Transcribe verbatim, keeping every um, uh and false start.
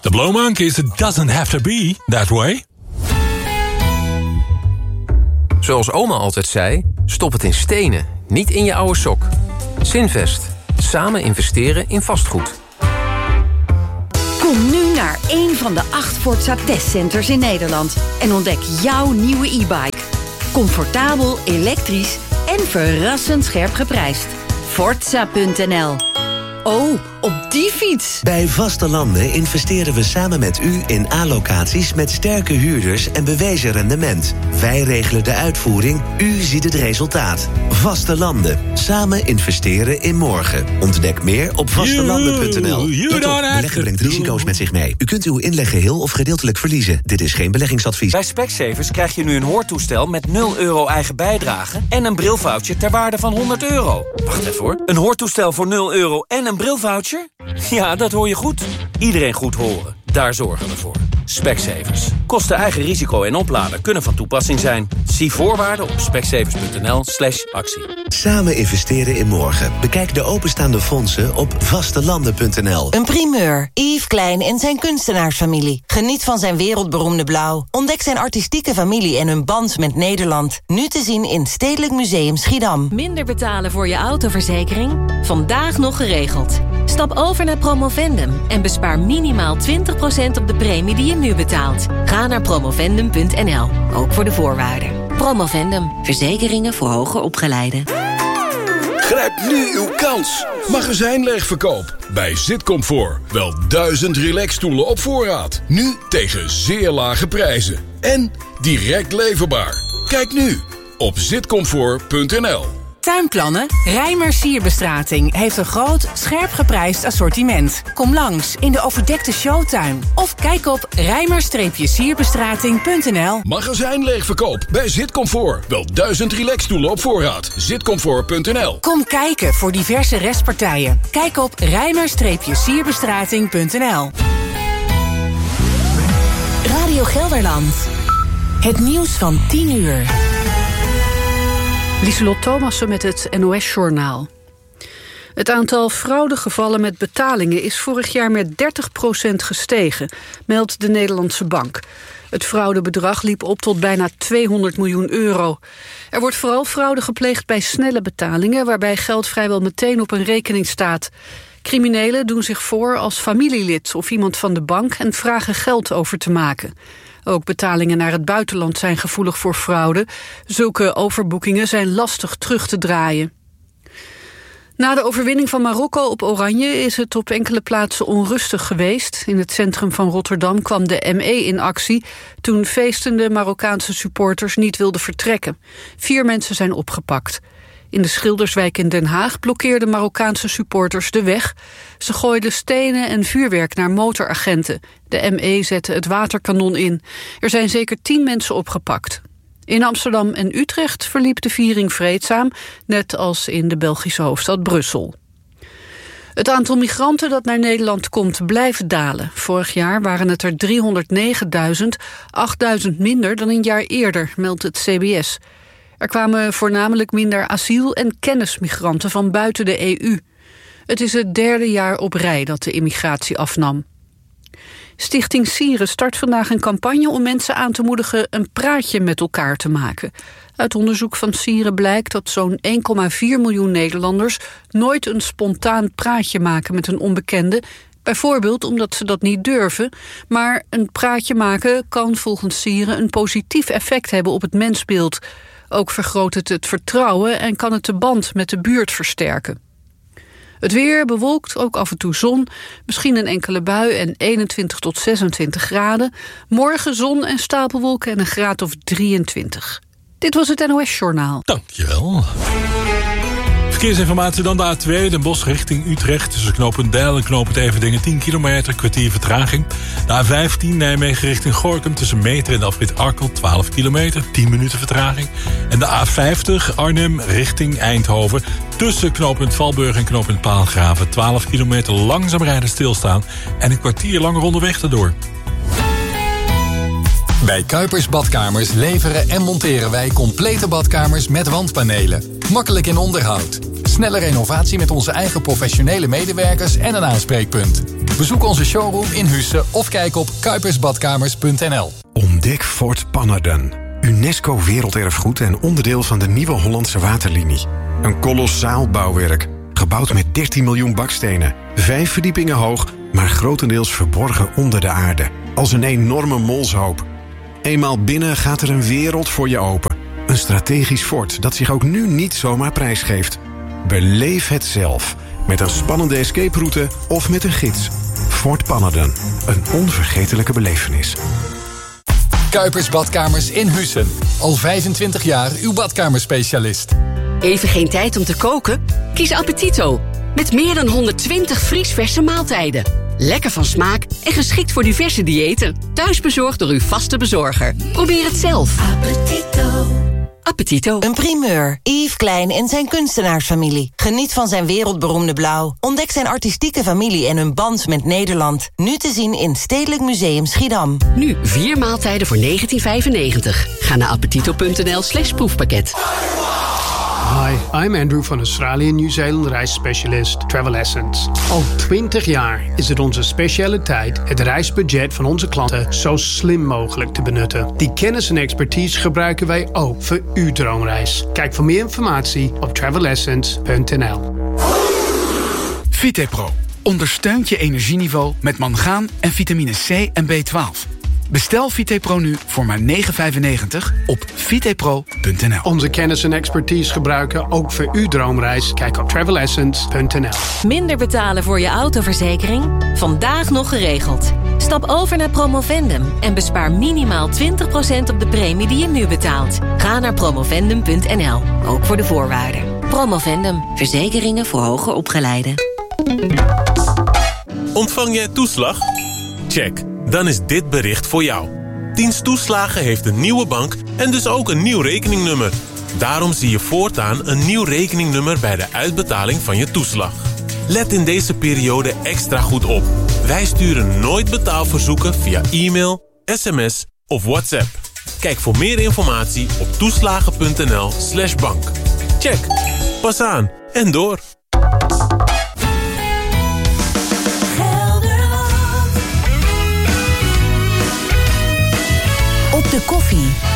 The Blow Monkeys, it doesn't have to be that way. Zoals oma altijd zei, stop het in stenen, niet in je oude sok. Zinvest. Samen investeren in vastgoed. Kom nu naar één van de acht Forza testcenters in Nederland en ontdek jouw nieuwe e-bike. Comfortabel, elektrisch en verrassend scherp geprijsd. Forza punt n l. Oh, op die fiets! Bij Vaste Landen investeren we samen met u in A-locaties met sterke huurders en bewezen rendement. Wij regelen de uitvoering, u ziet het resultaat. Vaste Landen. Samen investeren in morgen. Ontdek meer op vastelanden punt n l. Beleggen brengt risico's met zich mee. U kunt uw inleg geheel of gedeeltelijk verliezen. Dit is geen beleggingsadvies. Bij Specsavers krijg je nu een hoortoestel met nul euro eigen bijdrage en een brilvoucher ter waarde van honderd euro. Wacht even hoor. Een hoortoestel voor nul euro en een brilvoucher? Ja, dat hoor je goed. Iedereen goed horen. Daar zorgen we voor. Specsavers. Kosten eigen risico en opladen kunnen van toepassing zijn. Zie voorwaarden op specsavers punt n l slash actie. Samen investeren in morgen. Bekijk de openstaande fondsen op vastelanden punt n l. Een primeur. Yves Klein en zijn kunstenaarsfamilie. Geniet van zijn wereldberoemde blauw. Ontdek zijn artistieke familie en hun band met Nederland. Nu te zien in Stedelijk Museum Schiedam. Minder betalen voor je autoverzekering? Vandaag nog geregeld. Stap over naar Promovendum en bespaar minimaal twintig procent op de premie die je nu betaalt. Ga naar promovendum punt n l, ook voor de voorwaarden. Promovendum, verzekeringen voor hoger opgeleiden. Grijp nu uw kans. Magazijnleegverkoop bij Zitcomfort. Wel duizend relaxstoelen op voorraad. Nu tegen zeer lage prijzen. En direct leverbaar. Kijk nu op zitcomfort punt n l. Tuinplannen? Rijmer Sierbestrating heeft een groot, scherp geprijsd assortiment. Kom langs in de overdekte showtuin. Of kijk op rijmer sierbestrating punt n l. Magazijnleegverkoop bij Zitcomfort. Wel duizend relaxstoelen op voorraad. zitcomfort punt n l. Kom kijken voor diverse restpartijen. Kijk op rijmer sierbestrating punt n l. Radio Gelderland. Het nieuws van tien uur. Lieselot Thomassen met het N O S-journaal. Het aantal fraudegevallen met betalingen is vorig jaar met dertig procent gestegen, meldt de Nederlandse Bank. Het fraudebedrag liep op tot bijna tweehonderd miljoen euro. Er wordt vooral fraude gepleegd bij snelle betalingen, waarbij geld vrijwel meteen op een rekening staat. Criminelen doen zich voor als familielid of iemand van de bank en vragen geld over te maken. Ook betalingen naar het buitenland zijn gevoelig voor fraude. Zulke overboekingen zijn lastig terug te draaien. Na de overwinning van Marokko op Oranje is het op enkele plaatsen onrustig geweest. In het centrum van Rotterdam kwam de M E in actie toen feestende Marokkaanse supporters niet wilden vertrekken. Vier mensen zijn opgepakt. In de Schilderswijk in Den Haag blokkeerden Marokkaanse supporters de weg. Ze gooiden stenen en vuurwerk naar motoragenten. De M E zette het waterkanon in. Er zijn zeker tien mensen opgepakt. In Amsterdam en Utrecht verliep de viering vreedzaam, net als in de Belgische hoofdstad Brussel. Het aantal migranten dat naar Nederland komt blijft dalen. Vorig jaar waren het er driehonderdnegenduizend, achtduizend minder dan een jaar eerder, meldt het C B S. Er kwamen voornamelijk minder asiel- en kennismigranten van buiten de E U. Het is het derde jaar op rij dat de immigratie afnam. Stichting Sieren start vandaag een campagne om mensen aan te moedigen een praatje met elkaar te maken. Uit onderzoek van Sieren blijkt dat zo'n één komma vier miljoen Nederlanders nooit een spontaan praatje maken met een onbekende, bijvoorbeeld omdat ze dat niet durven. Maar een praatje maken kan volgens Sieren een positief effect hebben op het mensbeeld. Ook vergroot het het vertrouwen en kan het de band met de buurt versterken. Het weer bewolkt, ook af en toe zon, misschien een enkele bui en eenentwintig tot zesentwintig graden. Morgen zon en stapelwolken en een graad of drieëntwintig. Dit was het N O S-journaal. Dankjewel. Verkeersinformatie dan de A twee, Den Bosch richting Utrecht. Tussen knooppunt Deil en knooppunt Everdingen tien kilometer, kwartier vertraging. De A vijftien, Nijmegen richting Gorinchem. Tussen Meter en de afrit Arkel, twaalf kilometer, tien minuten vertraging. En de A vijftig, Arnhem richting Eindhoven. Tussen knooppunt Valburg en knooppunt Paalgraven. twaalf kilometer langzaam rijden stilstaan. En een kwartier langer onderweg daardoor. Bij Kuipers Badkamers leveren en monteren wij complete badkamers met wandpanelen. Makkelijk in onderhoud. Snelle renovatie met onze eigen professionele medewerkers en een aanspreekpunt. Bezoek onze showroom in Husse of kijk op kuipersbadkamers punt n l. Ontdek Fort Pannerden. UNESCO Werelderfgoed en onderdeel van de Nieuwe Hollandse Waterlinie. Een kolossaal bouwwerk, gebouwd met dertien miljoen bakstenen. Vijf verdiepingen hoog, maar grotendeels verborgen onder de aarde. Als een enorme molshoop. Eenmaal binnen gaat er een wereld voor je open. Een strategisch fort dat zich ook nu niet zomaar prijsgeeft. Beleef het zelf. Met een spannende escape route of met een gids. Fort Pannerden. Een onvergetelijke belevenis. Kuipers Badkamers in Hussen. Al vijfentwintig jaar uw badkamerspecialist. Even geen tijd om te koken? Kies Appetito. Met meer dan honderdtwintig vriesverse maaltijden. Lekker van smaak en geschikt voor diverse diëten. Thuis bezorgd door uw vaste bezorger. Probeer het zelf. Appetito. Appetito. Een primeur. Yves Klein en zijn kunstenaarsfamilie. Geniet van zijn wereldberoemde blauw. Ontdek zijn artistieke familie en hun band met Nederland. Nu te zien in Stedelijk Museum Schiedam. Nu vier maaltijden voor negentien vijfennegentig. Ga naar appetito.nl slash proefpakket. Hi, I'm Andrew van Australië Nieuw-Zeeland reisspecialist Travel Essence. Al twintig jaar is het onze specialiteit het reisbudget van onze klanten zo slim mogelijk te benutten. Die kennis en expertise gebruiken wij ook voor uw droomreis. Kijk voor meer informatie op travel essence punt n l. Vitepro ondersteunt je energieniveau met mangaan en vitamine C en B twaalf. Bestel Vitepro nu voor maar negen vijfennegentig op vitepro punt n l. Onze kennis en expertise gebruiken ook voor uw droomreis. Kijk op travel essence punt n l. Minder betalen voor je autoverzekering? Vandaag nog geregeld. Stap over naar Promovendum en bespaar minimaal twintig procent op de premie die je nu betaalt. Ga naar promovendum punt n l, ook voor de voorwaarden. Promovendum, verzekeringen voor hoger opgeleiden. Ontvang jij toeslag? Check. Dan is dit bericht voor jou. Dienst Toeslagen heeft een nieuwe bank en dus ook een nieuw rekeningnummer. Daarom zie je voortaan een nieuw rekeningnummer bij de uitbetaling van je toeslag. Let in deze periode extra goed op. Wij sturen nooit betaalverzoeken via e-mail, sms of WhatsApp. Kijk voor meer informatie op toeslagen punt n l slash bank. Check. Pas aan en door. Op de koffie.